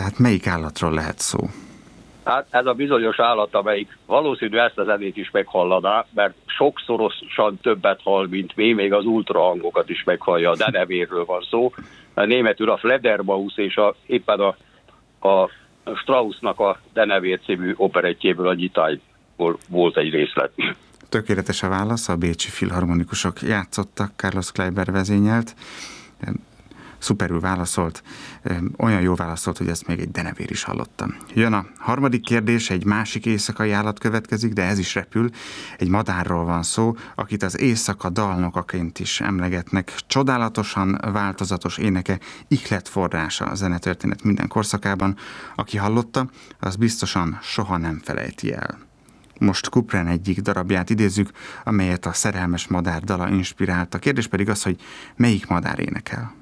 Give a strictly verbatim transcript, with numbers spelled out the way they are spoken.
Tehát melyik állatról lehet szó? Hát ez a bizonyos állat, amelyik valószínű ezt a zenét is meghallaná, mert sokszorosan többet hall, mint mi, még az ultrahangokat is meghallja. A denevérről van szó. A németül a Fledermaus és a, éppen a, a Straussnak a Denevér című operettjéből, a nyitályból volt egy részlet. Tökéletes a válasz, a bécsi filharmonikusok játszottak, Carlos Kleiber vezényelt. Szuperül válaszolt, olyan jó válaszolt, hogy ezt még egy denevér is hallotta. Jön a harmadik kérdés, egy másik éjszakai állat következik, de ez is repül. Egy madárról van szó, akit az éjszaka dalnokaként is emlegetnek. Csodálatosan változatos éneke, ihletforrása a zenetörténet minden korszakában. Aki hallotta, az biztosan soha nem felejti el. Most Couperin egyik darabját idézzük, amelyet a Szerelmes madár dala inspirálta. A kérdés pedig az, hogy melyik madár énekel.